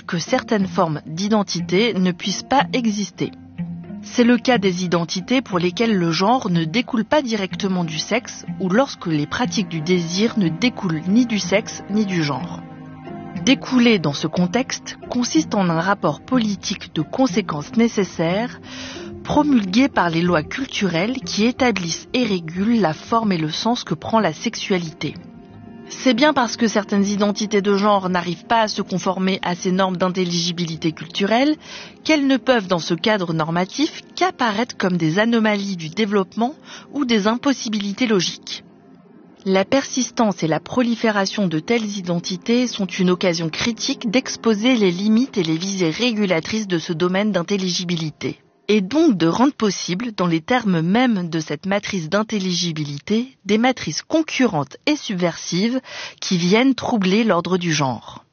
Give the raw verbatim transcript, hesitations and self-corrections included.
que certaines formes d'identité ne puissent pas exister. C'est le cas des identités pour lesquelles le genre ne découle pas directement du sexe ou lorsque les pratiques du désir ne découlent ni du sexe ni du genre. Découler dans ce contexte consiste en un rapport politique de conséquences nécessaires promulgué par les lois culturelles qui établissent et régulent la forme et le sens que prend la sexualité. C'est bien parce que certaines identités de genre n'arrivent pas à se conformer à ces normes d'intelligibilité culturelle qu'elles ne peuvent, dans ce cadre normatif, qu'apparaître comme des anomalies du développement ou des impossibilités logiques. La persistance et la prolifération de telles identités sont une occasion critique d'exposer les limites et les visées régulatrices de ce domaine d'intelligibilité, et donc de rendre possible, dans les termes mêmes de cette matrice d'intelligibilité, des matrices concurrentes et subversives qui viennent troubler l'ordre du genre.